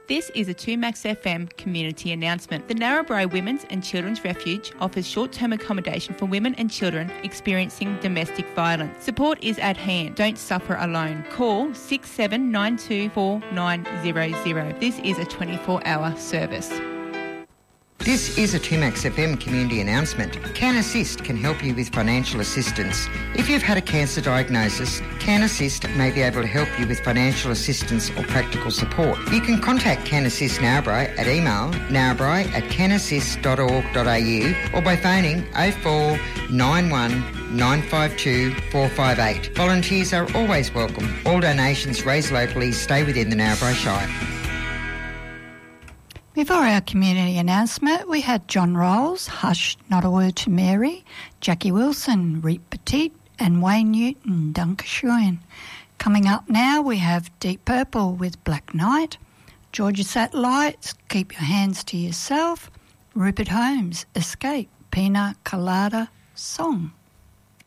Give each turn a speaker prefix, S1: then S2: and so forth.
S1: This is a 2Max FM community announcement. The Narrabri Women's and Children's Refuge offers short-term accommodation for women and children experiencing domestic violence. Support is at hand. Don't suffer alone. Call 67924900. This is a 24-hour service.
S2: This is a 2Max FM community announcement. Can Assist can help you with financial assistance. If you've had a cancer diagnosis, Can Assist may be able to help you with financial assistance or practical support. You can contact Can Assist Narrabri at email narrabri@canassist.org.au or by phoning 0491 952 458. Volunteers are always welcome. All donations raised locally stay within the Narrabri Shire.
S3: Before our community announcement, we had John Rolls, Hush, Not a Word to Mary, Jackie Wilson, Reet Petit, and Wayne Newton, Dankeschön. Coming up now, we have Deep Purple with Black Knight, Georgia Satellites, Keep Your Hands to Yourself, Rupert Holmes, Escape, Pina Colada Song.